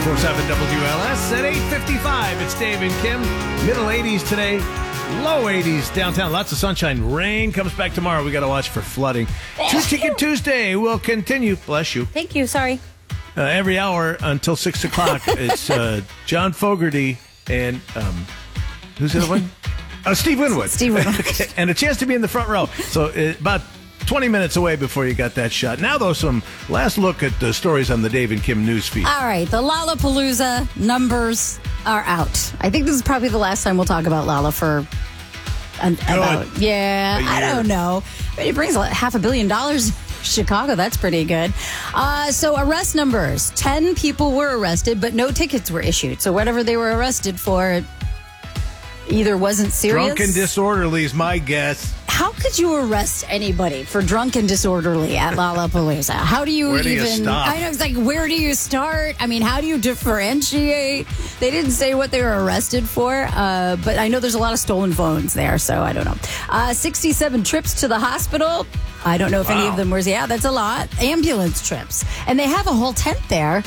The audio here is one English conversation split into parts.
94.7 WLS at 8:55. It's Dave and Kim. Middle 80s today, low 80s downtown. Lots of sunshine. Rain comes back tomorrow. We got to watch for flooding. Two Ticket Tuesday will continue. Bless you. Thank you. Sorry. Every hour until 6 o'clock. It's John Fogerty and who's the other one? Steve Winwood. Steve Winwood. And a chance to be in the front row. So about 20 minutes away before you got that shot. Now, though, some last look at the stories on the Dave and Kim news feed. All right, the Lollapalooza numbers are out. I think this is probably the last time we'll talk about Lolla for about, I don't know. I mean, it brings $500 million to Chicago. That's pretty good. So arrest numbers. 10 people were arrested, but no tickets were issued. So whatever they were arrested for either wasn't serious. Drunk and disorderly is my guess. How could you arrest anybody for drunk and disorderly at Lollapalooza? How do you where do you stop? I know, it's like, where do you start? I mean, how do you differentiate? They didn't say what they were arrested for, but I know there's a lot of stolen phones there, so I don't know. 67 trips to the hospital. I don't know if any of them were, that's a lot. Ambulance trips. And they have a whole tent there,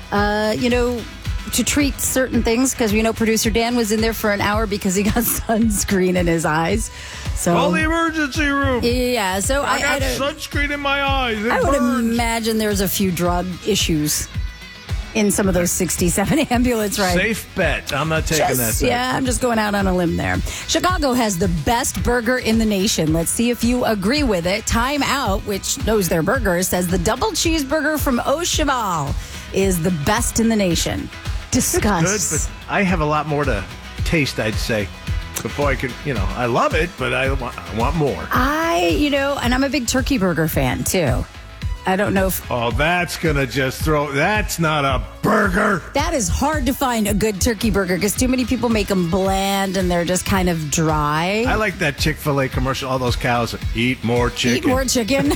to treat certain things, because we know producer Dan was in there for an hour because he got sunscreen in his eyes. So call the emergency room. Yeah, so I got sunscreen in my eyes. I would imagine there's a few drug issues in some of those 67 ambulance rides. Safe bet. I'm not taking that. Yeah, I'm just going out on a limb there. Chicago has the best burger in the nation. Let's see if you agree with it. Time Out, which knows their burgers, says the double cheeseburger from Au Cheval is the best in the nation. Discuss. Good, but I have a lot more to taste, I'd say, before I could, I love it, but I want more. And I'm a big turkey burger fan, too. I don't know if... Oh, that's going to just that's not a burger. That is hard to find a good turkey burger because too many people make them bland and they're just kind of dry. I like that Chick-fil-A commercial, all those cows, eat more chicken. Eat more chicken.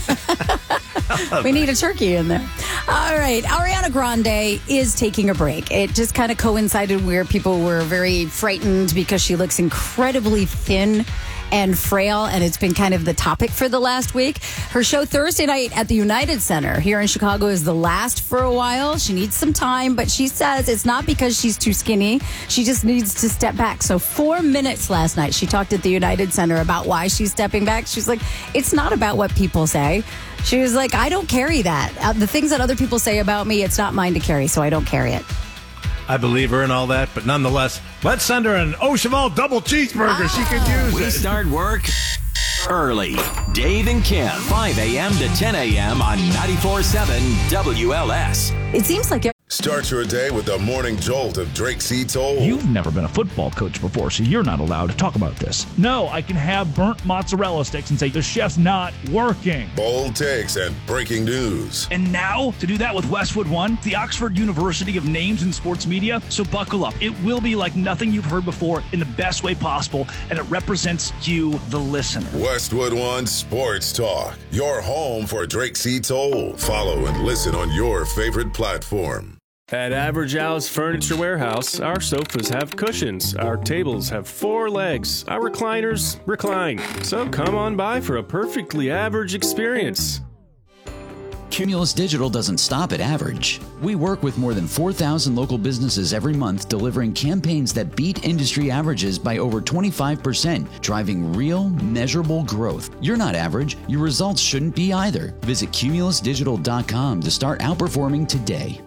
We need a turkey in there. All right. Ariana Grande is taking a break. It just kind of coincided where people were very frightened because she looks incredibly thin and frail, and it's been kind of the topic for the last week. Her show Thursday night at the United Center here in Chicago is the last for a while. She needs some time, but she says it's not because she's too skinny. She just needs to step back. So 4 minutes last night, she talked at the United Center about why she's stepping back. She's like, it's not about what people say. She was like, I don't carry that. The things that other people say about me, it's not mine to carry, so I don't carry it. I believe her and all that, but nonetheless, let's send her an Au Cheval double cheeseburger. She could use it. We start work early. Dave and Kim, 5 a.m. to 10 a.m. on 94.7 WLS. It seems like... Start your day with the morning jolt of Drake C. Toll. You've never been a football coach before, so you're not allowed to talk about this. No, I can have burnt mozzarella sticks and say the chef's not working. Bold takes and breaking news. And now, to do that with Westwood One, the Oxford University of Names in Sports Media. So buckle up. It will be like nothing you've heard before in the best way possible, and it represents you, the listener. Westwood One Sports Talk, your home for Drake C. Toll. Follow and listen on your favorite platform. At Average Al's Furniture Warehouse, our sofas have cushions, our tables have 4 legs, our recliners recline. So come on by for a perfectly average experience. Cumulus Digital doesn't stop at average. We work with more than 4,000 local businesses every month, delivering campaigns that beat industry averages by over 25%, driving real, measurable growth. You're not average. Your results shouldn't be either. Visit cumulusdigital.com to start outperforming today.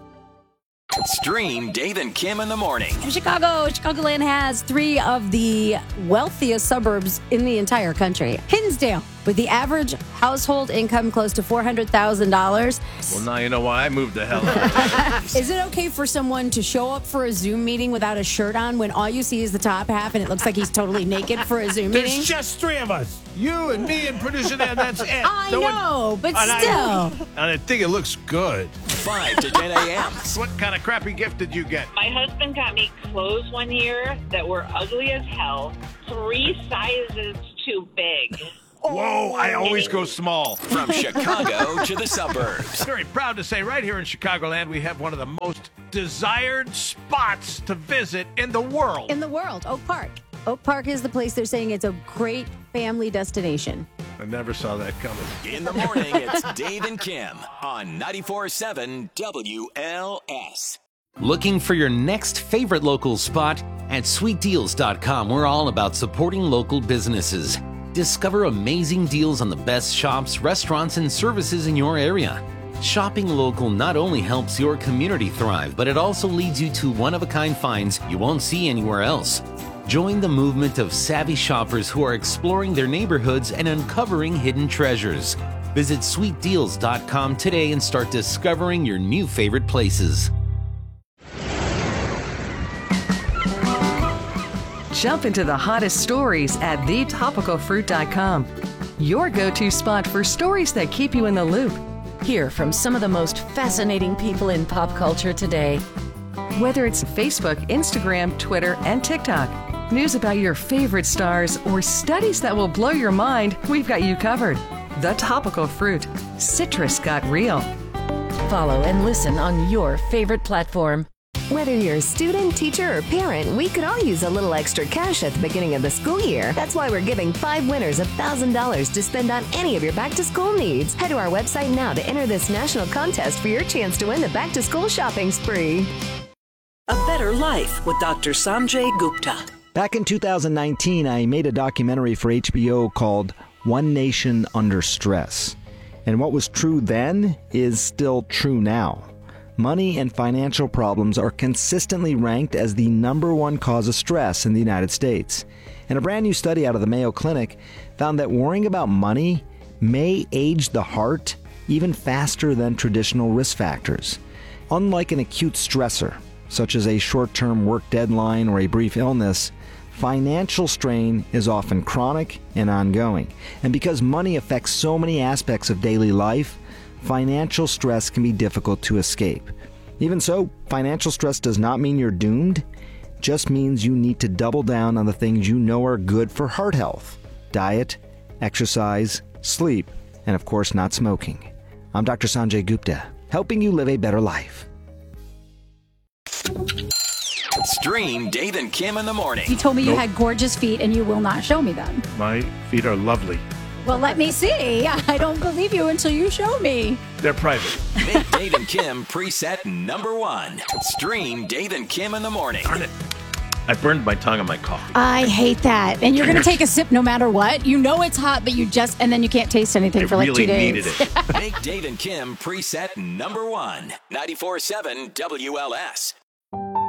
Stream Dave and Kim in the morning. In Chicagoland has 3 of the wealthiest suburbs in the entire country. Hinsdale, with the average household income close to $400,000. Well, now you know why I moved the hell out. Is it okay for someone to show up for a Zoom meeting without a shirt on when all you see is the top half and it looks like he's totally naked for a Zoom meeting? There's just 3 of us. You and me and producer Dan, that's it. I know, but still. And I think it looks good. 5 to 10 a.m. What kind of crappy gift did you get? My husband got me clothes one year that were ugly as hell, 3 sizes too big. Whoa, I always go small. From Chicago to the suburbs. Very proud to say right here in Chicagoland, we have one of the most desired spots to visit in the world. In the world, Oak Park. Oak Park is the place they're saying it's a great family destination. I never saw that coming. In the morning, it's Dave and Kim on 94.7 WLS. Looking for your next favorite local spot? At sweetdeals.com, we're all about supporting local businesses. Discover amazing deals on the best shops, restaurants, and services in your area. Shopping local not only helps your community thrive, but it also leads you to one-of-a-kind finds you won't see anywhere else. Join the movement of savvy shoppers who are exploring their neighborhoods and uncovering hidden treasures. Visit sweetdeals.com today and start discovering your new favorite places. Jump into the hottest stories at thetopicalfruit.com. Your go-to spot for stories that keep you in the loop. Hear from some of the most fascinating people in pop culture today. Whether it's Facebook, Instagram, Twitter, and TikTok, news about your favorite stars, or studies that will blow your mind, we've got you covered. The Topical Fruit. Citrus got real. Follow and listen on your favorite platform. Whether you're a student, teacher, or parent, we could all use a little extra cash at the beginning of the school year. That's why we're giving 5 winners $1,000 to spend on any of your back-to-school needs. Head to our website now to enter this national contest for your chance to win the back-to-school shopping spree. A Better Life with Dr. Sanjay Gupta. Back in 2019, I made a documentary for HBO called One Nation Under Stress. And what was true then is still true now. Money and financial problems are consistently ranked as the #1 cause of stress in the United States. And a brand new study out of the Mayo Clinic found that worrying about money may age the heart even faster than traditional risk factors. Unlike an acute stressor, such as a short-term work deadline or a brief illness, financial strain is often chronic and ongoing. And because money affects so many aspects of daily life, financial stress can be difficult to escape. Even so, financial stress does not mean you're doomed. It just means you need to double down on the things you know are good for heart health: diet, exercise, sleep, and of course not smoking. I'm Dr. Sanjay Gupta, helping you live a better life. Stream Dave and Kim in the morning. You told me you had gorgeous feet and you will not show me them. My feet are lovely. Well, let me see. I don't believe you until you show me. They're private. Make Dave and Kim preset #1. Stream Dave and Kim in the morning. Darn it. I burned my tongue on my coffee. I hate that. And you're going to take a sip no matter what. You know it's hot, but and then you can't taste anything for like 2 days. I really needed it. Make Dave and Kim preset #1. 94.7 WLS.